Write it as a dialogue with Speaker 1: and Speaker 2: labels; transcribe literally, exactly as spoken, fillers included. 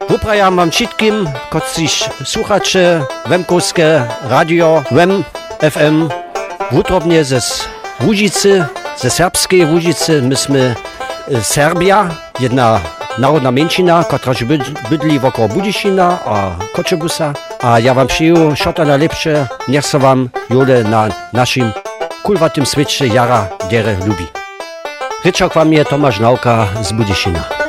Speaker 1: Uprajam wam wszystkim, którzy słuchacze Wemkowskie Radio, Wem F M, wutrobnie ze Łużycy, ze serbskiej Łużycy. Myśmy Serbia, jedna narodna mniejszyna, która bydli wokół Budyszina a Koczebusa. A ja wam przyjął wszystko najlepsze, niech se wam jole na naszym kulwatym świecie jara, dere lubi. Ryczok wam je Tomasz Nauka z Budyszina.